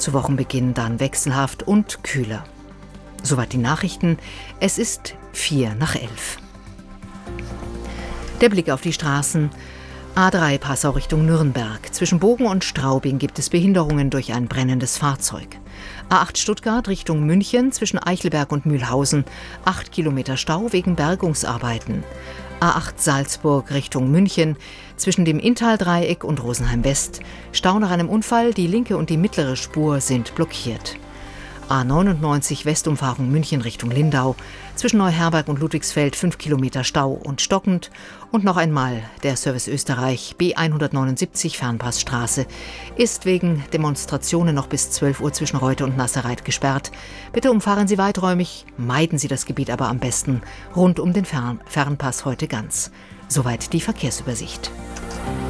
Zu Wochenbeginn dann wechselhaft und kühler. Soweit die Nachrichten. Es ist 11:04. Der Blick auf die Straßen. A3 Passau Richtung Nürnberg. Zwischen Bogen und Straubing gibt es Behinderungen durch ein brennendes Fahrzeug. A8 Stuttgart Richtung München zwischen Eichelberg und Mühlhausen. 8 Kilometer Stau wegen Bergungsarbeiten. A8 Salzburg Richtung München zwischen dem Inntaldreieck und Rosenheim West. Stau nach einem Unfall, die linke und die mittlere Spur sind blockiert. A99 Westumfahrung München Richtung Lindau. Zwischen Neuherberg und Ludwigsfeld 5 Kilometer Stau und stockend. Und noch einmal der Service Österreich B179 Fernpassstraße ist wegen Demonstrationen noch bis 12 Uhr zwischen Reute und Nasserreit gesperrt. Bitte umfahren Sie weiträumig, meiden Sie das Gebiet aber am besten rund um den Fernpass heute ganz. Soweit die Verkehrsübersicht.